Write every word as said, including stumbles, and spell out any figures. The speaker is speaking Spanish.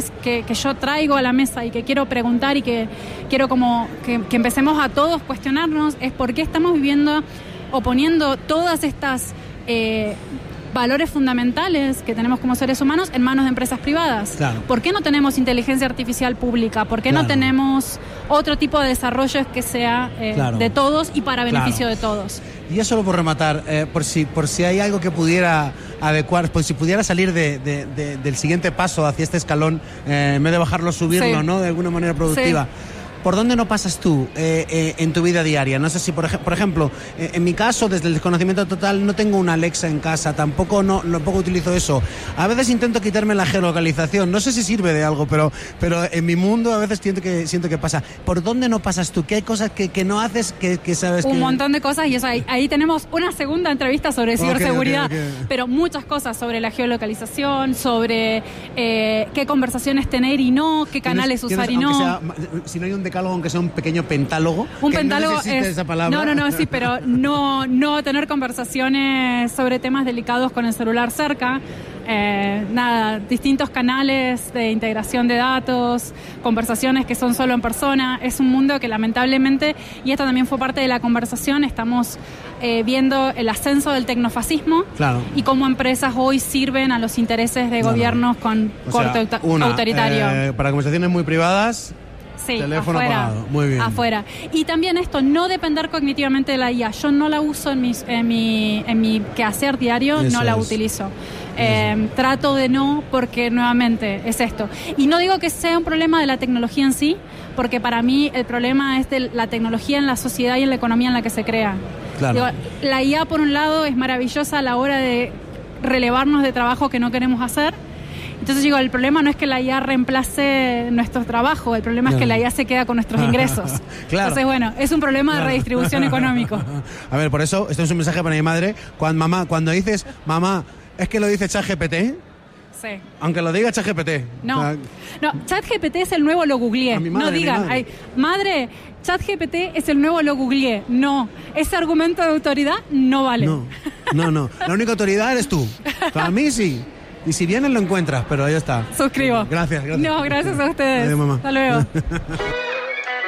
cuestiones que, que yo traigo a la mesa y que quiero preguntar y que quiero como que, que empecemos a todos cuestionarnos es por qué estamos viviendo o poniendo todas estas eh, valores fundamentales que tenemos como seres humanos en manos de empresas privadas. Claro. ¿Por qué no tenemos inteligencia artificial pública? ¿Por qué Claro. no tenemos otro tipo de desarrollo que sea eh, Claro. de todos y para beneficio Claro. de todos? Y ya solo por rematar, eh, por si por si hay algo que pudiera adecuar, por si pudiera salir de, de, de, del siguiente paso hacia este escalón, eh, en vez de bajarlo, subirlo, Sí. ¿no? De alguna manera productiva. Sí. ¿Por dónde no pasas tú eh, eh, en tu vida diaria? No sé si, por, ej por ejemplo, eh, en mi caso, desde el desconocimiento total, no tengo una Alexa en casa, tampoco, no, tampoco utilizo eso. A veces intento quitarme la geolocalización, no sé si sirve de algo, pero, pero en mi mundo a veces siento que, siento que pasa. ¿Por dónde no pasas tú? ¿Qué hay cosas que, que no haces que, que sabes Un que...? montón de cosas y eso, ahí, ahí tenemos una segunda entrevista sobre ciberseguridad, okay, okay. pero muchas cosas sobre la geolocalización, sobre eh, qué conversaciones tener y no, qué canales ¿Tienes, usar tienes, y no. sea, si no hay un decálogo, aunque sea un pequeño pentálogo. Un que pentálogo no sé si existe es... esa palabra. No, no, no, sí, pero no, no tener conversaciones sobre temas delicados con el celular cerca. Eh, nada, distintos canales de integración de datos, conversaciones que son solo en persona. Es un mundo que lamentablemente, y esto también fue parte de la conversación, estamos eh, viendo el ascenso del tecnofascismo. Claro. Y cómo empresas hoy sirven a los intereses de No, no. gobiernos con O corte sea, auta- una, autoritario. eh, para conversaciones muy privadas. Sí, teléfono afuera, apagado. Muy bien. afuera. Y también esto, no depender cognitivamente de la I A. Yo no la uso en, mis, en, mi, en mi quehacer diario, Eso no la es. utilizo. Eh, trato de no, porque nuevamente es esto. Y no digo que sea un problema de la tecnología en sí, porque para mí el problema es de la tecnología en la sociedad y en la economía en la que se crea. Claro. Digo, la I A, por un lado, es maravillosa a la hora de relevarnos de trabajo que no queremos hacer. Entonces digo, el problema no es que la I A reemplace nuestro trabajo, el problema es que la I A se queda con nuestros ingresos. Claro. Entonces, bueno, es un problema Claro. de redistribución económico. A ver, por eso, esto es un mensaje para mi madre. Cuando, mamá, cuando dices, mamá, es que lo dice ChatGPT, Sí. aunque lo diga ChatGPT. No, O sea, no, ChatGPT es el nuevo lo googleé. A mi madre, No a mi digan, madre. ay, madre, ChatGPT es el nuevo lo googleé. No, ese argumento de autoridad no vale. no, no, no. La única autoridad eres tú. Para mí sí. Y si vienes lo encuentras, pero ahí está. Suscribo. Gracias, gracias. No, gracias a ustedes. Adiós, mamá. Hasta luego.